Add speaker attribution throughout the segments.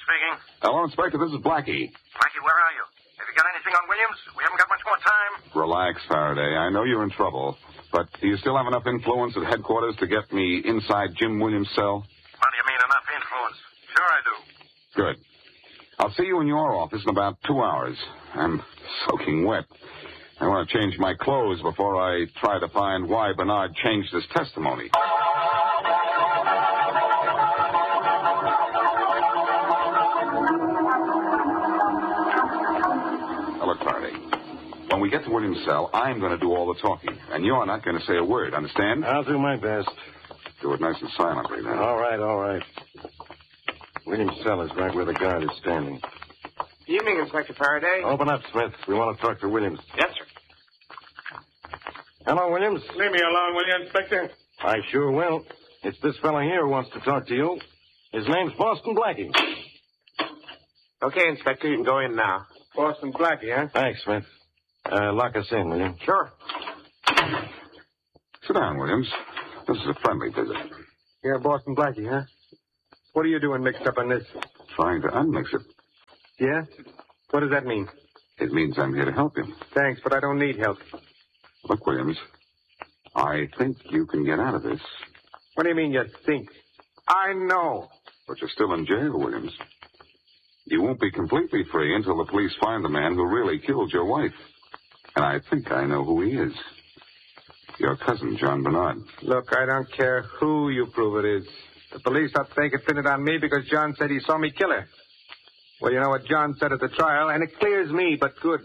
Speaker 1: speaking.
Speaker 2: Hello, Inspector. This is Blackie.
Speaker 1: Blackie, where are you? Have you got anything on Williams? We haven't got much more time.
Speaker 2: Relax, Faraday. I know you're in trouble. But do you still have enough influence at headquarters to get me inside Jim Williams' cell?
Speaker 1: What do you mean, enough influence? Sure I do.
Speaker 2: Good. I'll see you in your office in about 2 hours. I'm soaking wet. I want to change my clothes before I try to find why Bernard changed his testimony. Look, Faraday. When we get to Williams' cell, I'm going to do all the talking, and you're not going to say a word, understand?
Speaker 3: I'll do my best.
Speaker 2: Do it nice and silently, then.
Speaker 3: All right. Williams' cell is right where the guard is standing.
Speaker 4: Evening, Inspector Faraday.
Speaker 3: Open up, Smith. We want to talk to Williams.
Speaker 4: Yes, sir.
Speaker 3: Hello, Williams.
Speaker 4: Leave me alone, will you, Inspector?
Speaker 3: I sure will. It's this fella here who wants to talk to you. His name's Boston Blackie.
Speaker 4: Okay, Inspector, you can go in now. Boston Blackie, huh?
Speaker 3: Thanks, Smith. Lock us in, will you?
Speaker 4: Sure.
Speaker 2: Sit down, Williams. This is a friendly visit.
Speaker 4: You're Boston Blackie, huh? What are you doing mixed up in this?
Speaker 2: Trying to unmix it.
Speaker 4: Yeah? What does that mean?
Speaker 2: It means I'm here to help you.
Speaker 4: Thanks, but I don't need help.
Speaker 2: Look, Williams, I think you can get out of this.
Speaker 4: What do you mean you think? I know.
Speaker 2: But you're still in jail, Williams. You won't be completely free until the police find the man who really killed your wife. And I think I know who he is. Your cousin, John Bernard.
Speaker 4: Look, I don't care who you prove it is. The police ought to think it pinned it on me because John said he saw me kill her. Well, you know what John said at the trial, and it clears me, but good.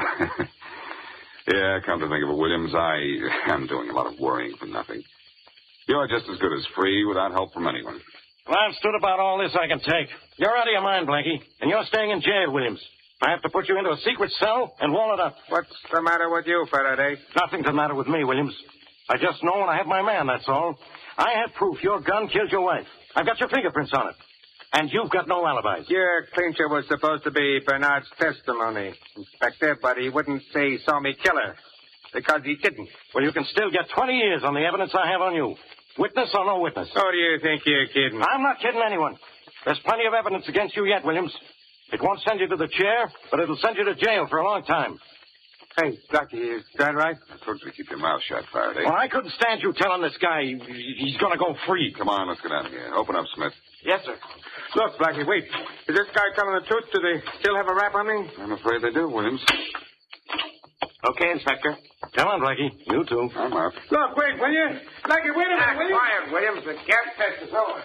Speaker 2: Yeah, come to think of it, Williams, I am doing a lot of worrying for nothing. You're just as good as free without help from anyone.
Speaker 3: Well, I've stood about all this I can take. You're out of your mind, Blackie, and you're staying in jail, Williams. I have to put you into a secret cell and wall it up.
Speaker 4: What's the matter with you, Faraday?
Speaker 3: Nothing's the matter with me, Williams. I just know when I have my man, that's all. I have proof your gun killed your wife. I've got your fingerprints on it. And you've got no alibis.
Speaker 4: Your clincher was supposed to be Bernard's testimony, Inspector, but he wouldn't say he saw me kill her. Because he didn't.
Speaker 3: Well, you can still get 20 years on the evidence I have on you. Witness or no witness.
Speaker 4: Oh, do you think you're kidding?
Speaker 3: I'm not kidding anyone. There's plenty of evidence against you yet, Williams. It won't send you to the chair, but it'll send you to jail for a long time.
Speaker 4: Hey, Blackie, is that right?
Speaker 2: I told you to keep your mouth shut, Faraday.
Speaker 3: Well, I couldn't stand you telling this guy he's going to go free.
Speaker 2: Come on, let's get out of here. Open up, Smith.
Speaker 4: Yes, sir. Look, Blackie, wait. Is this guy telling the truth? Do they still have a rap on me?
Speaker 2: I'm afraid they do, Williams.
Speaker 4: Okay, Inspector.
Speaker 3: Come on, Blackie. You too.
Speaker 2: I'm out.
Speaker 4: Look, wait, will you? Blackie, wait a minute, will you? Quiet, Williams. The gas test is over.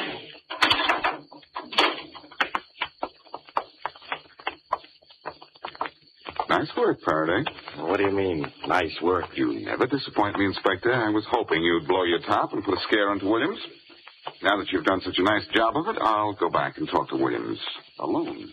Speaker 2: Nice work, Faraday.
Speaker 3: What do you mean, nice work?
Speaker 2: You never disappoint me, Inspector. I was hoping you'd blow your top and put a scare into Williams. Now that you've done such a nice job of it, I'll go back and talk to Williams alone.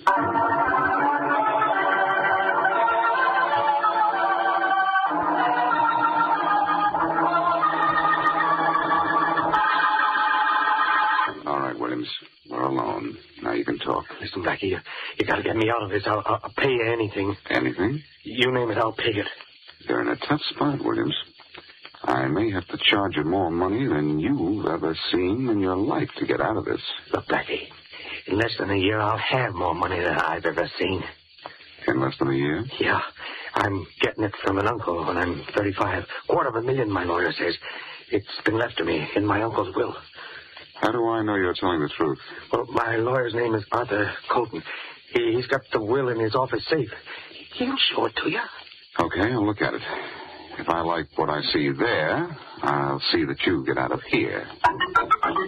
Speaker 2: All right, Williams. We're alone. Now you can talk.
Speaker 5: Listen, Blackie, you got to get me out of this. I'll pay you anything.
Speaker 2: Anything?
Speaker 5: You name it, I'll pay it.
Speaker 2: You're in a tough spot, Williams. I may have to charge you more money than you've ever seen in your life to get out of this.
Speaker 5: Look, Blackie, in less than a year, I'll have more money than I've ever seen.
Speaker 2: In less than a year?
Speaker 5: Yeah, I'm getting it from an uncle when I'm 35. $250,000, my lawyer says. It's been left to me in my uncle's will.
Speaker 2: How do I know you're telling the truth?
Speaker 5: Well, my lawyer's name is Arthur Colton. He's got the will in his office safe. He'll show it to you.
Speaker 2: Okay, I'll look at it. If I like what I see there, I'll see that you get out of here.